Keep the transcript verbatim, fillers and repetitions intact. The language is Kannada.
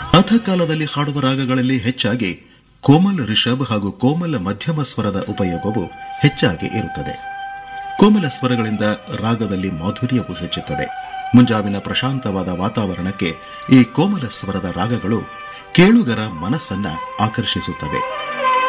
ಪ್ರಾತಃಕಾಲದಲ್ಲಿ ಹಾಡುವ ರಾಗಗಳಲ್ಲಿ ಹೆಚ್ಚಾಗಿ ಕೋಮಲ ರಿಷಭ್ ಹಾಗೂ ಕೋಮಲ ಮಧ್ಯಮ ಸ್ವರದ ಉಪಯೋಗವು ಹೆಚ್ಚಾಗಿ ಇರುತ್ತದೆ. ಕೋಮಲ ಸ್ವರಗಳಿಂದ ರಾಗದಲ್ಲಿ ಮಾಧುರ್ಯವು ಹೆಚ್ಚುತ್ತದೆ. ಮುಂಜಾವಿನ ಪ್ರಶಾಂತವಾದ ವಾತಾವರಣಕ್ಕೆ ಈ ಕೋಮಲ ಸ್ವರದ ರಾಗಗಳು ಕೇಳುಗರ ಮನಸ್ಸನ್ನ ಆಕರ್ಷಿಸುತ್ತವೆ.